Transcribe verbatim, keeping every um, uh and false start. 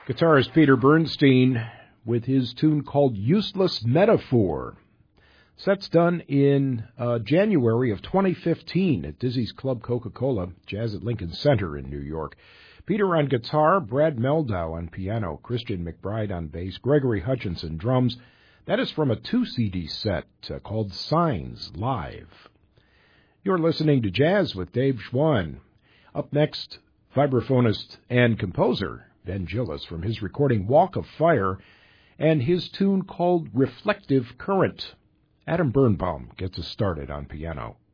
Guitarist Peter Bernstein with his tune called Useless Metaphor. Set's done in uh, January of twenty fifteen at Dizzy's Club Coca-Cola, Jazz at Lincoln Center in New York. Peter on guitar, Brad Meldau on piano, Christian McBride on bass, Gregory Hutchinson drums. That is from a two-C D set uh, called Signs Live. You're listening to Jazz with Dave Schwann. Up next, vibraphonist and composer Ben Gillis from his recording Walk of Fire and his tune called Reflective Current. Adam Birnbaum gets us started on piano.